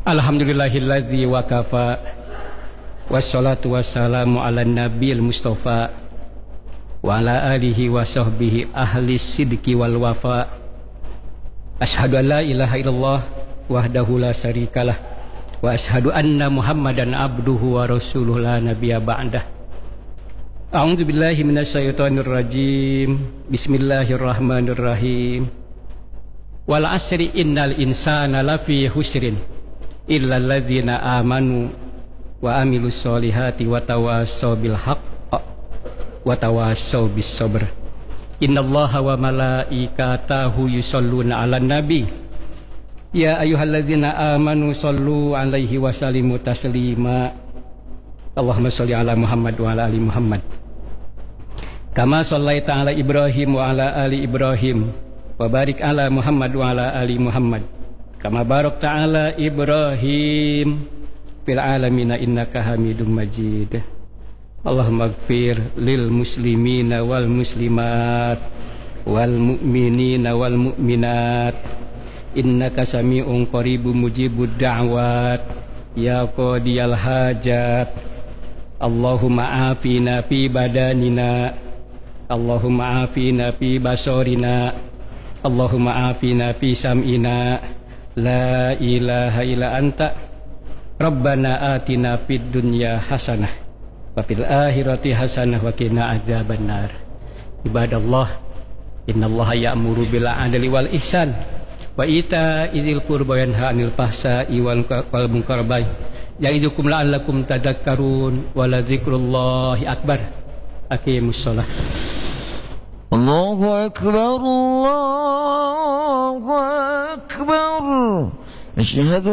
Alhamdulillahilladzi wa kafa. Wassalatu wassalamu ala nabiyil mustafa wa ala alihi wa sahbihi ahli sidqi wal wafa. Asyhadu an la ilaha illallah wahdahu la syarikalah wa asyhadu anna Muhammadan abduhu wa rasuluhu la nabiyya ba'dah. A'udzu billahi minasyaitonir rajim. Bismillahirrahmanirrahim. Wal asri innal insana lafi husrin illal ladzina amanu wa amilus solihati wa tawassaw bil haqq wa tawassaw bis sabr. Innallaha wa malaikatahu yusholluna 'alan nabi ya ayyuhalladzina amanu shollu 'alaihi wa sallimu taslima. Allahumma sholli 'ala Muhammad wa 'ala ali Muhammad kama shallaita 'ala Ibrahim wa 'ala ali Ibrahim wa barik 'ala Muhammad wa 'ala ali Muhammad kama barakta 'ala Ibrahim fil alamina innaka Hamidum Majid. Allahumma ighfir lil muslimina wal muslimat wal mu'minina wal mu'minat innaka sami'un qaribun mujibud da'wat ya qadiyal hajat. Allahumma afina fi badanina, Allahumma afina fi basarina, Allahumma afina fi sam'ina. La ilaha illa anta Rabbana atina fid dunya hasanah wa fil akhirati hasanah wa qina adzabannar. Ibadallah, innallaha ya'muru bil 'adli wal ihsan wa ita'idzil qurba wa yanha 'anil fahsai wal munkar wa ya'idukum la'allakum tadhakkarun wa la dzikrullahi akbar. Aqimus shalah. Allahu akbar, Allahu akbar. Asyhadu